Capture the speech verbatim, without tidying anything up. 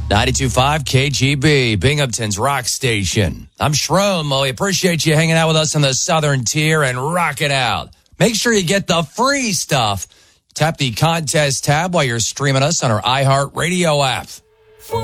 ninety-two point five K G B, Binghamton's rock station. I'm Shroom. We appreciate you hanging out with us in the Southern Tier and rock it out. Make sure you get the free stuff. Tap the contest tab while you're streaming us on our iHeartRadio app.